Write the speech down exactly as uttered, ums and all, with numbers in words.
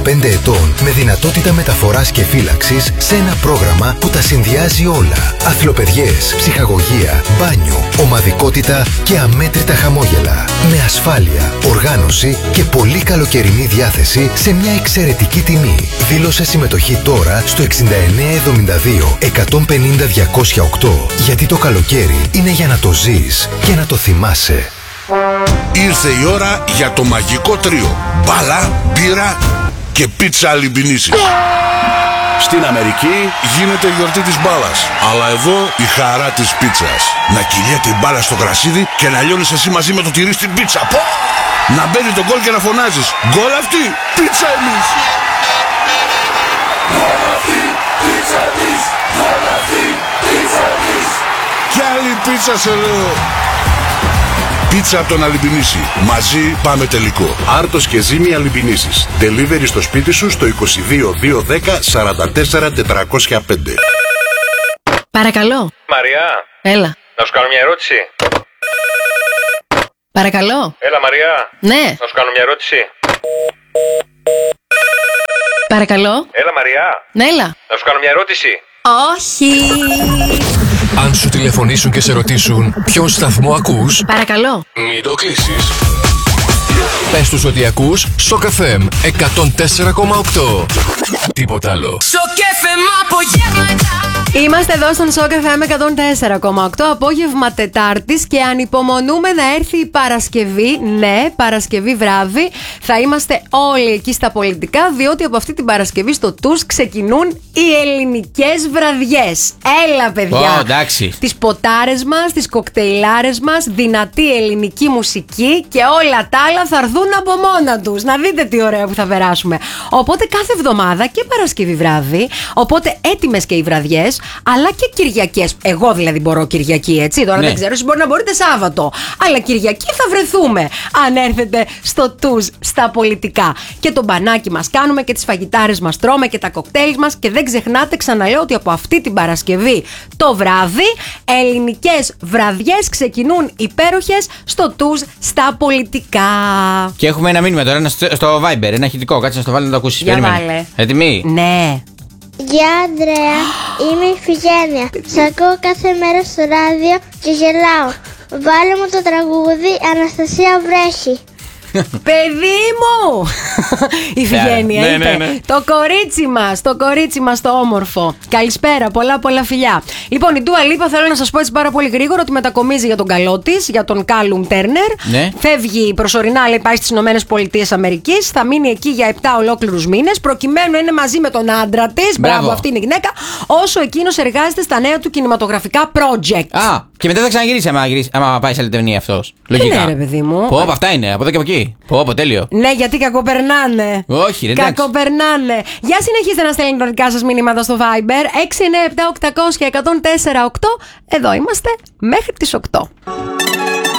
πέντε ετών με δυνατότητα μεταφοράς και φύλαξης σε ένα πρόγραμμα που τα συνδυάζει όλα. Αθλοπαιδιές, ψυχαγωγία, μπάνιο, ομαδικότητα και αμέτρητα χαμόγελα. Με ασφάλεια, οργάνωση και πολύ καλοκαιρινή διάθεση σε μια εξαιρετική τιμή. Δήλωσε συμμετοχή τώρα στο εξήντα εννέα εβδομήντα δύο εκατόν πενήντα διακόσια οκτώ, γιατί το καλοκαίρι είναι για να το ζεις και να το θυμάσαι. Ήρθε η ώρα για το μαγικό τρίο. Μπάλα, μπύρα και πίτσα αλιμπινίσης. Στην Αμερική γίνεται η γιορτή της μπάλας, αλλά εδώ η χαρά της πίτσας. Να κυλιέται η μπάλα στο κρασίδι και να λιώνεις εσύ μαζί με το τυρί στην πίτσα. Πω! Να μπαίνει το γκολ και να φωνάζεις γκολ αυτή, πίτσα εμείς. Γκολ αυτή, πίτσα της. Γκολ αυτή, πίτσα της. Κι άλλη πίτσα σε λέω. Πίτσα από τον Αλιμπινίση. Μαζί πάμε τελικό. Άρτος και Ζήμη Αλιμπινίσης. Delivery στο σπίτι σου στο είκοσι δύο διακόσια δέκα σαράντα τέσσερα τετρακόσια πέντε. Παρακαλώ. Μαριά. Έλα. Να σου κάνω μια ερώτηση. Παρακαλώ. Έλα Μαριά. Ναι. Να σου κάνω μια ερώτηση. Παρακαλώ. Έλα Μαριά. Ναι, έλα. Να σου κάνω μια ερώτηση. Όχι. Αν σου τηλεφωνήσουν και σε ρωτήσουν ποιον σταθμό ακούς, παρακαλώ, μην το κλείσεις. Πες τους ότι ακούς Σοκ εφ εμ εκατόν τέσσερα κόμμα οκτώ. Τίποτα άλλο. Σοκ εφ εμ απογεύματα. Είμαστε εδώ στον Σοκ εφ εμ εκατόν τέσσερα κόμμα οκτώ, απόγευμα Τετάρτης, και ανυπομονούμε να έρθει η Παρασκευή. Ναι, Παρασκευή βράδυ. Θα είμαστε όλοι εκεί στα πολιτικά, διότι από αυτή την Παρασκευή στο Τους ξεκινούν οι ελληνικές βραδιές. Έλα, παιδιά! Oh, εντάξει. Τις ποτάρες μας, τις κοκτέιλάρες μας, δυνατή ελληνική μουσική και όλα τα άλλα θα έρθουν από μόνα τους. Να δείτε τι ωραίο που θα περάσουμε. Οπότε κάθε εβδομάδα και Παρασκευή βράδυ, οπότε έτοιμες και οι βραδιές, αλλά και Κυριακές. Εγώ δηλαδή μπορώ Κυριακή, έτσι. Τώρα ναι. Δεν ξέρω, εσείς μπορεί να μπορείτε Σάββατο. Αλλά Κυριακή θα βρεθούμε, αν έρθετε στο Τους στα πολιτικά. Και το μπανάκι μας κάνουμε και τις φαγητάρες μας τρώμε και τα κοκτέιλ μας. Και δεν ξεχνάτε, ξαναλέω, ότι από αυτή την Παρασκευή το βράδυ ελληνικές βραδιές ξεκινούν υπέροχες στο Τους στα πολιτικά. Και έχουμε ένα μήνυμα τώρα στο Viber, ένα ηχητικό. Κάτσε να στο βάλω να το ακούσεις. Για βάλε. Έτοιμοι? Ναι. Γεια Ανδρέα, είμαι η Φιγένεια. Σ' ακούω κάθε μέρα στο ράδιο και γελάω. Βάλε μου το τραγούδι Αναστασία βρέχει. Παιδί μου! Η Φιγένεια, ναι, είπε. ναι, ναι. Το κορίτσι μας, το κορίτσι μας το όμορφο. Καλησπέρα, πολλά πολλά φιλιά. Λοιπόν, η Ντούα Λίπα, θέλω να σας πω έτσι πάρα πολύ γρήγορα ότι μετακομίζει για τον καλό της, για τον Κάλουμ Τέρνερ. Ναι. Φεύγει προσωρινά, λέει, πάει στις Ηνωμένες Πολιτείες Αμερικής. Θα μείνει εκεί για επτά ολόκληρους μήνες, προκειμένου να είναι μαζί με τον άντρα της. Μπράβο, αυτή είναι η γυναίκα. Όσο εκείνος εργάζεται στα νέα του κινηματογραφικά project. Α, και μετά θα ξαναγυρίσει άμα, άμα πάει σε άλλη ταινία αυτός. Λογικά. Ναι, ρε παιδί μου. Πω, από αυτά είναι, από εδώ και από εκεί. Πω, πω, τέλειο. Ναι, γιατί κακοπερνάνε. Όχι, ρε, εντάξει. Κακοπερνάνε. Για συνεχίστε να στέλνετε δικά σας μηνύματα στο Viber έξι εννιά επτά οκτώ μηδέν μηδέν εκατόν τέσσερα οκτώ. Εδώ είμαστε μέχρι τις οκτώ.